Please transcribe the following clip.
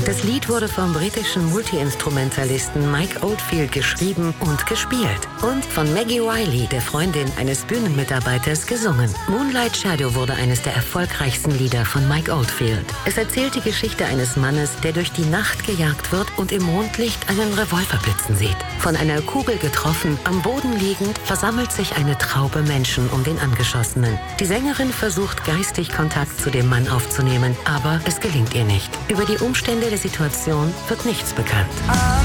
Das Lied wurde vom britischen Multi-Instrumentalisten Mike Oldfield geschrieben und gespielt und von Maggie Reilly, der Freundin eines Bühnenmitarbeiters, gesungen. Moonlight Shadow wurde eines der erfolgreichsten Lieder von Mike Oldfield. Es erzählt die Geschichte eines Mannes, der durch die Nacht gejagt wird und im Mondlicht einen Revolver blitzen sieht. Von einer Kugel getroffen, am Boden liegend, versammelt sich eine Traube Menschen um den Angeschossenen. Die Sängerin versucht geistig Kontakt zu dem Mann aufzunehmen, aber es gelingt ihr nicht. Über die Umstände der Situation wird nichts bekannt.